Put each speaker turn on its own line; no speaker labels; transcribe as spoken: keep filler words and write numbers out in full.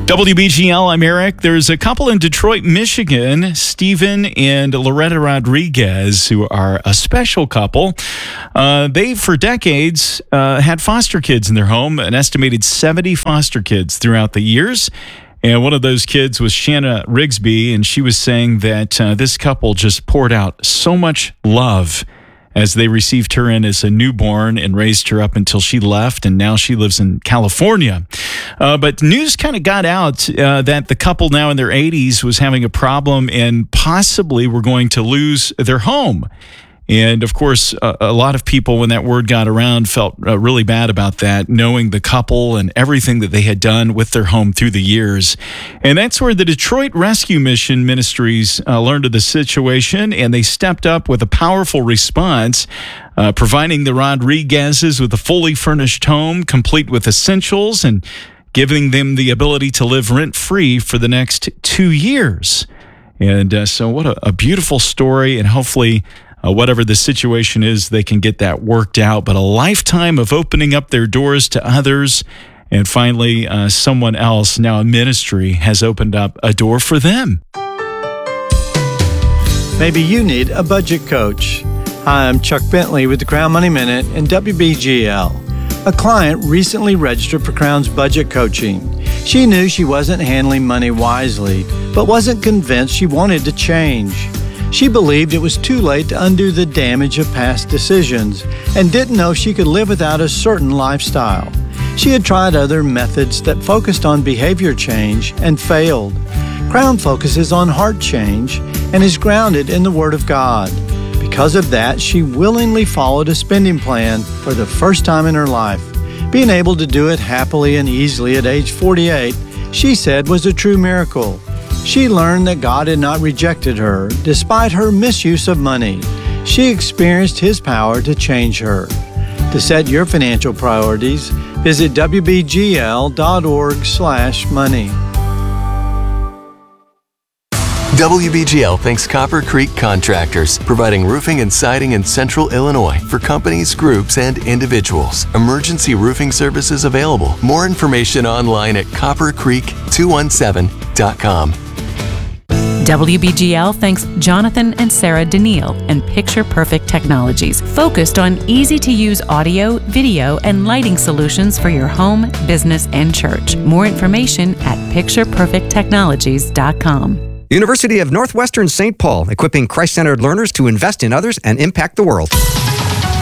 W B G L, I'm Eric. There's a couple in Detroit, Michigan, Stephen and Loretta Rodriguez, who are a special couple. Uh, they, for decades, uh, had foster kids in their home, an estimated seventy foster kids throughout the years. And one of those kids was Shanna Rigsby, and she was saying that uh, this couple just poured out so much love as they received her in as a newborn and raised her up until she left, and now she lives in California. Uh, but news kind of got out uh, that the couple now in their eighties was having a problem and possibly were going to lose their home. And, of course, a, a lot of people, when that word got around, felt uh, really bad about that, knowing the couple and everything that they had done with their home through the years. And that's where the Detroit Rescue Mission Ministries uh, learned of the situation, and they stepped up with a powerful response, uh, providing the Rodriguezes with a fully furnished home, complete with essentials, and giving them the ability to live rent-free for the next two years. And uh, so what a, a beautiful story, and hopefully Uh, whatever the situation is, they can get that worked out. But a lifetime of opening up their doors to others. And finally, uh, someone else, now a ministry, has opened up a door for them.
Maybe you need a budget coach. Hi, I'm Chuck Bentley with the Crown Money Minute and W B G L. A client recently registered for Crown's budget coaching. She knew she wasn't handling money wisely, but wasn't convinced she wanted to change. She believed it was too late to undo the damage of past decisions and didn't know she could live without a certain lifestyle. She had tried other methods that focused on behavior change and failed. Crown focuses on heart change and is grounded in the Word of God. Because of that, she willingly followed a spending plan for the first time in her life. Being able to do it happily and easily at age forty-eight, she said, was a true miracle. She learned that God had not rejected her, despite her misuse of money. She experienced His power to change her. To set your financial priorities, visit W B G L dot org slash money.
W B G L thanks Copper Creek Contractors, providing roofing and siding in Central Illinois for companies, groups, and individuals. Emergency roofing services available. More information online at copper creek two one seven dot com.
W B G L thanks Jonathan and Sarah Daniil and Picture Perfect Technologies, focused on easy-to-use audio, video, and lighting solutions for your home, business, and church. More information at picture perfect technologies dot com.
University of Northwestern Saint Paul, equipping Christ-centered learners to invest in others and impact the world.